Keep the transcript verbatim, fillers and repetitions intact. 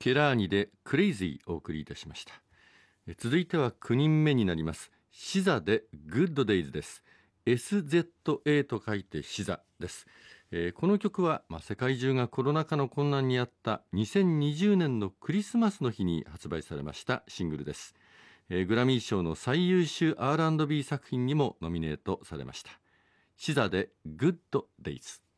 ケラーニでクレイジーお送りいたしました。え続いてはきゅうにんめになりますシザでグッドデイズです。 エスゼットエー と書いてシザです。えーこの曲は、まあ、世界中がコロナ禍の困難にあったにせんにじゅうねんのクリスマスの日に発売されましたシングルです。えーグラミー賞の最優秀 アールアンドビー 作品にもノミネートされました。シザでグッドデイズ。